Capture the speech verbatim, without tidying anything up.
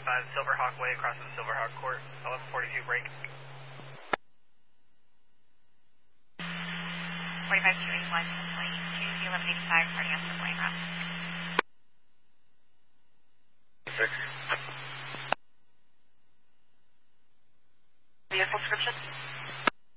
five Silverhawk Way, crossing the Silverhawk Court, eleven forty-two break. forty-five two eighty-one, twenty-two, eleven eighty-five, starting up the plane route. Vehicle description?